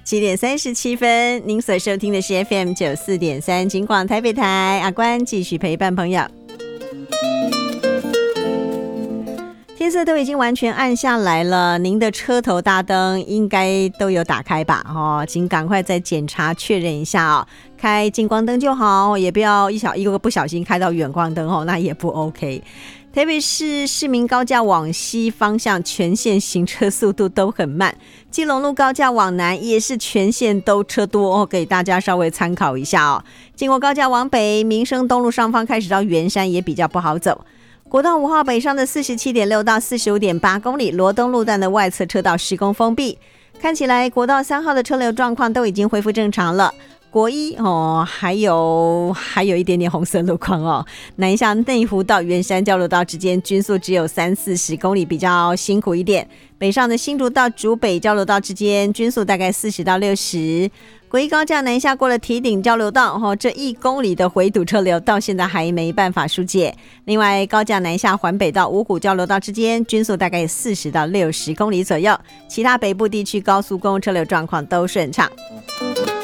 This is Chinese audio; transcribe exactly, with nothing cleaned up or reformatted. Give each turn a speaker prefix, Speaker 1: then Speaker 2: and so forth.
Speaker 1: 七点三十七分，您所收听的是 F M 九四点三金广台北台，阿关继续陪伴朋友。天色都已经完全暗下来了，您的车头大灯应该都有打开吧？哦，请赶快再检查确认一下哦。开近光灯就好，也不要一小一个不小心开到远光灯哦，那也不 OK。台北市市民高架往西方向全线行车速度都很慢，基隆路高架往南也是全线都车多哦，给大家稍微参考一下哦。经过高架往北，民生东路上方开始到圆山也比较不好走。国道五号北上的 四十七点六 到 四十五点八 公里，罗东路段的外侧车道施工封闭。看起来国道三号的车流状况都已经恢复正常了。国一哦，还有还有一点点红色路况哦。南向内湖到圆山交流道之间均速只有三四十公里，比较辛苦一点。北上的新竹到竹北交流道之间均速大概四十到六十。国一高架南下过了堤顶交流道，哦，这一公里的回堵车流到现在还没办法疏解。另外，高架南下环北到五股交流道之间均速大概四十到六十公里左右。其他北部地区高速公路车流状况都顺畅。